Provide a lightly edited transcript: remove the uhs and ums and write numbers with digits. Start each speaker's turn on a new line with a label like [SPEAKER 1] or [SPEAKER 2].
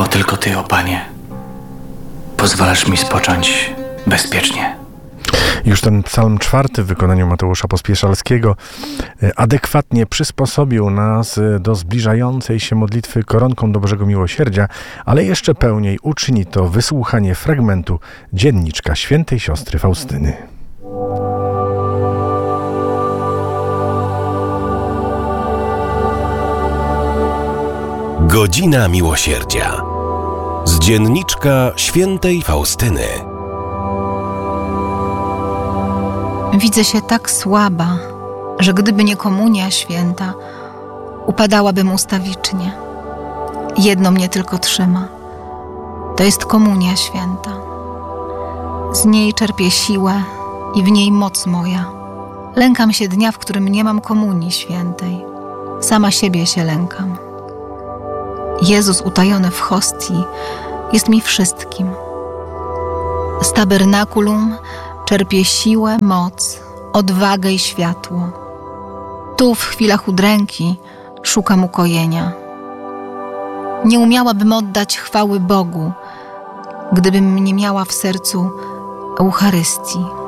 [SPEAKER 1] bo tylko Ty, o Panie, pozwalasz mi spocząć bezpiecznie.
[SPEAKER 2] Już ten psalm 4 w wykonaniu Mateusza Pospieszalskiego adekwatnie przysposobił nas do zbliżającej się modlitwy koronką do Bożego Miłosierdzia, ale jeszcze pełniej uczyni to wysłuchanie fragmentu dzienniczka świętej siostry Faustyny.
[SPEAKER 3] Godzina Miłosierdzia z dzienniczka świętej Faustyny.
[SPEAKER 4] Widzę się tak słaba, że gdyby nie komunia święta, upadałabym ustawicznie. Jedno mnie tylko trzyma. To jest komunia święta. Z niej czerpię siłę i w niej moc moja. Lękam się dnia, w którym nie mam komunii świętej. Sama siebie się lękam. Jezus utajony w hostii jest mi wszystkim. Z tabernakulum czerpię siłę, moc, odwagę i światło. Tu w chwilach udręki szukam ukojenia. Nie umiałabym oddać chwały Bogu, gdybym nie miała w sercu Eucharystii.